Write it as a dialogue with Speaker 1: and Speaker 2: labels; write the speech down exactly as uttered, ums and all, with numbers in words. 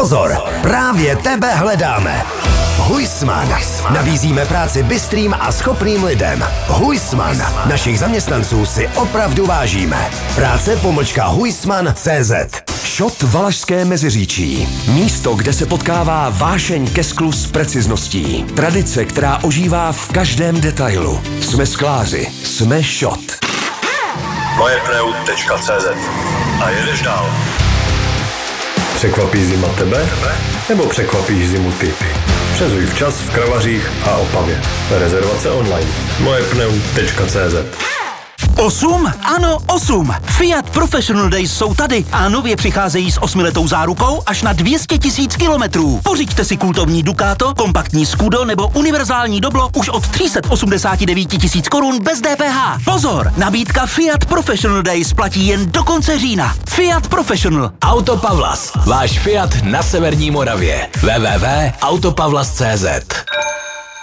Speaker 1: Pozor, právě tebe hledáme. Huisman. Nabízíme práci bystrým a schopným lidem. Huisman. Našich zaměstnanců si opravdu vážíme. Práce pomlčka huisman tečka cé zet. Šot Valašské Meziříčí. Místo, kde se potkává vášeň ke sklu s precizností. Tradice, která ožívá v každém detailu. Jsme skláři. Jsme Šot.
Speaker 2: moje pneu tečka cé zet. A jedeš dál. Překvapí zima tebe? Nebo překvapíš zimu ty? Přezuj včas v Kravařích a Opavě. Rezervace online. moje pneu tečka cé zet.
Speaker 3: Osm? Ano, osm. Fiat Professional Days jsou tady a nově přicházejí s osmiletou zárukou až na dvě stě tisíc kilometrů. Pořiďte si kultovní Ducato, kompaktní Scudo nebo univerzální Doblo už od tři sta osmdesát devět tisíc korun bez dé pé há. Pozor, nabídka Fiat Professional Days platí jen do konce října. Fiat Professional.
Speaker 4: Auto Pavlas, váš Fiat na severní Moravě. w w w tečka auto pavlas tečka cé zet.